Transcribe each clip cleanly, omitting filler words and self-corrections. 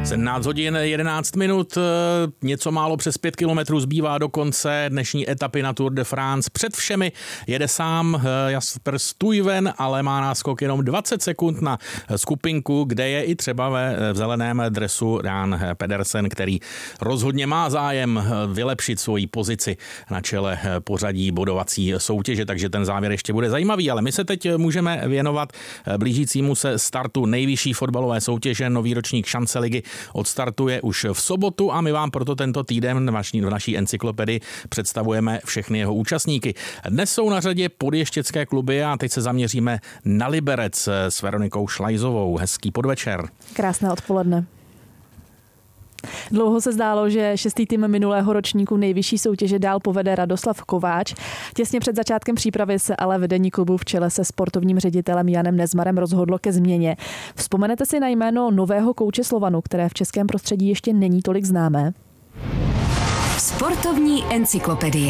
17 hodin 11 minut, něco málo přes 5 kilometrů zbývá do konce dnešní etapy na Tour de France. Před všemi jede sám Jasper Stuyven, ale má náskok jenom 20 sekund na skupinku, kde je i třeba ve zeleném dresu Jan Pedersen, který rozhodně má zájem vylepšit svoji pozici na čele pořadí bodovací soutěže, takže ten závěr ještě bude zajímavý, ale my se teď můžeme věnovat blížícímu se startu nejvyšší fotbalové soutěže. Nový ročník Šanceligy odstartuje už v sobotu a my vám proto tento týden v naší encyklopedii představujeme všechny jeho účastníky. Dnes jsou na řadě podještěcké kluby a teď se zaměříme na Liberec s Veronikou Šlajzovou. Hezký podvečer. Krásné odpoledne. Dlouho se zdálo, že 6. tým minulého ročníku nejvyšší soutěže dál povede Radoslav Kováč. Těsně před začátkem přípravy se ale vedení klubu v čele se sportovním ředitelem Janem Nezmarem rozhodlo ke změně. Vzpomenete si na jméno nového kouče Slovanu, které v českém prostředí ještě není tolik známé? Sportovní encyklopedie.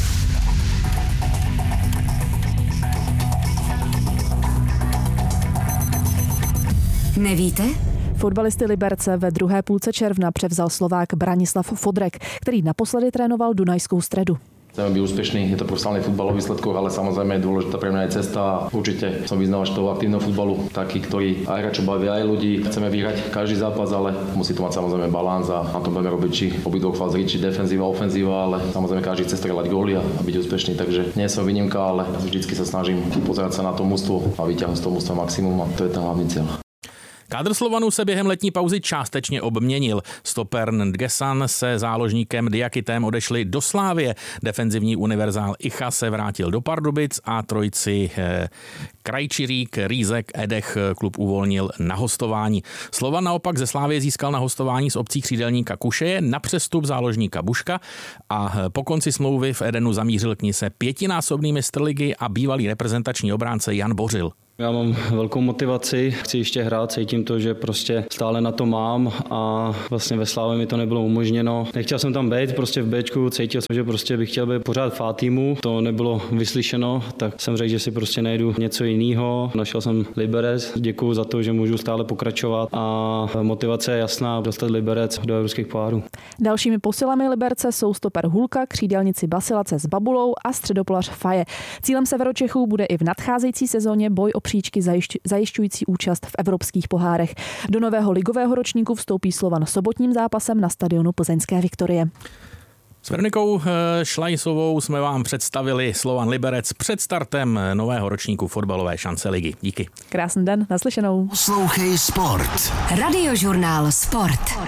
Nevíte? Fotbalisty Liberce ve druhé půlce června převzal Slovák Branislav Fodrek, který naposledy trénoval Dunajskou Stredu. Chceme byť úspešný, je to profesionálny futbal o výsledkoch, ale samozrejme je dôležitá pre mňa aj cesta a určite som vyznavač toho aktívneho futbalu, taký, ktorý aj hráčov baví, aj ľudí. Chceme vyhrať každý zápas, ale musí to mať samozrejme balans a na tom budeme robiť či obidvoch fází, či defenzíva, ofenzíva, ale samozrejme každý chce strieľať góly a byť úspešný, takže nie som výnimka, ale vždycky sa snažím pozerať sa na to mužstvo a vyťahnuť z toho mužstva maximum a to je ten hlavný cieľ. Kádr Slovanu se během letní pauzy částečně obměnil. Stoper Ndgesan se záložníkem Diakitem odešli do Slávie. Defenzivní univerzál Icha se vrátil do Pardubic a trojici Krajčirík, Rýzek, Edech klub uvolnil na hostování. Slovan naopak ze Slávie získal na hostování z opcí křídelníka Kušeje na přestup záložníka Buška a po konci smlouvy v Edenu zamířil k ní se 5násobný mistr ligy a bývalý reprezentační obránce Jan Bořil. Já mám velkou motivaci, chci ještě hrát, cítím to, že prostě stále na to mám a vlastně ve Slávě mi to nebylo umožněno. Nechtěl jsem tam být, prostě v Bčku, cítil jsem, že prostě bych chtěl být pořád v A týmu, to nebylo vyslyšeno, tak jsem řekl, že si prostě najdu něco jiného. Našel jsem Liberec, děkuju za to, že můžu stále pokračovat a motivace je jasná, dostat Liberec do evropských pohárů. Dalšími posilami Liberce jsou stoper Hulka, křídelníci Basilace s Babulou a středoplař Faje. Cílem Severočechů bude i v nadcházející sezóně boj o příčky zajišťující účast v evropských pohárech. Do nového ligového ročníku vstoupí Slovan sobotním zápasem na stadionu Plzeňské Viktorie. S Veronikou Šlajzovou jsme vám představili Slovan Liberec před startem nového ročníku fotbalové Šanceligy. Díky. Krásný den, naslyšenou. Poslouchej Sport. Radiožurnál Sport.